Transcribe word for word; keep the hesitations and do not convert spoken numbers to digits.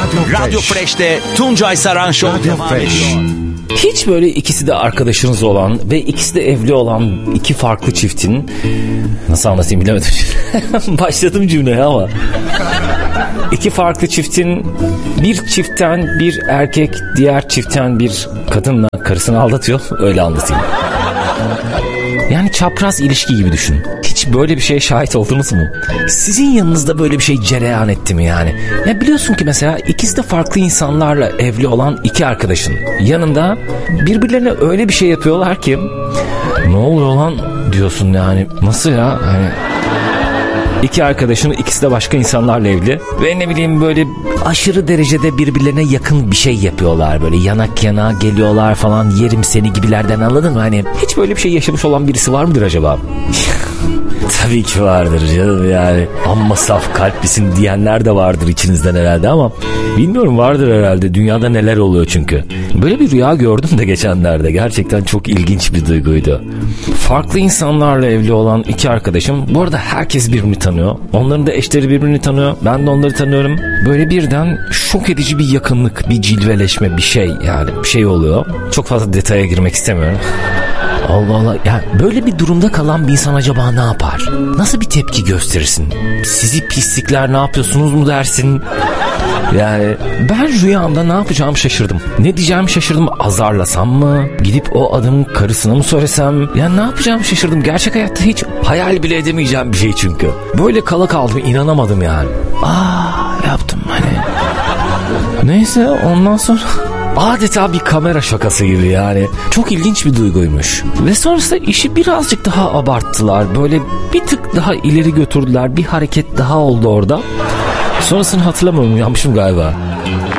Radyo, Radyo Fresh'te Tuncay Saran Show devam Fresh. ediyor. Hiç böyle ikisi de arkadaşınız olan ve ikisi de evli olan iki farklı çiftin, nasıl anlatayım bilemedim. Başladım cümleye ama. İki farklı çiftin, bir çiftten bir erkek diğer çiftten bir kadınla karısını aldatıyor. Öyle anlatayım. Yani çapraz ilişki gibi düşün. Hiç böyle bir şeye şahit oldunuz mu? Sizin yanınızda böyle bir şey cereyan etti mi yani? Ya biliyorsun ki mesela ikisi de farklı insanlarla evli olan iki arkadaşın yanında birbirlerine öyle bir şey yapıyorlar ki ne oluyor lan diyorsun yani. Nasıl ya? Hani İki arkadaşın ikisi de başka insanlarla evli ve ne bileyim böyle aşırı derecede birbirlerine yakın bir şey yapıyorlar, böyle yanak yana geliyorlar falan, yerim seni gibilerden, anladın mı? Hani hiç böyle bir şey yaşamış olan birisi var mıdır acaba? Tabii ki vardır canım yani. Amma saf kalplisin diyenler de vardır içinizden herhalde ama bilmiyorum, vardır herhalde. Dünyada neler oluyor çünkü. Böyle bir rüya gördüm de geçenlerde. Gerçekten çok ilginç bir duyguydu. Farklı insanlarla evli olan iki arkadaşım. Bu arada herkes birbirini tanıyor. Onların da eşleri birbirini tanıyor. Ben de onları tanıyorum. Böyle birden şok edici bir yakınlık, bir cilveleşme, bir şey yani bir şey oluyor. Çok fazla detaya girmek istemiyorum. Allah Allah, ya böyle bir durumda kalan bir insan acaba ne yapar? Nasıl bir tepki gösterirsin? Sizi pislikler ne yapıyorsunuz mu dersin? Yani ben rüyamda ne yapacağımı şaşırdım. Ne diyeceğimi şaşırdım. Azarlasam mı? Gidip o adamın karısına mı söylesem? Ya ne yapacağımı şaşırdım. Gerçek hayatta hiç hayal bile edemeyeceğim bir şey çünkü. Böyle kala kaldım, inanamadım yani. Aa yaptım hani. Neyse ondan sonra... Adeta bir kamera şakası gibi yani. Çok ilginç bir duyguymuş. Ve sonrasında işi birazcık daha abarttılar. Böyle bir tık daha ileri götürdüler. Bir hareket daha oldu orada. Sonrasını hatırlamıyorum. Yanmışım galiba.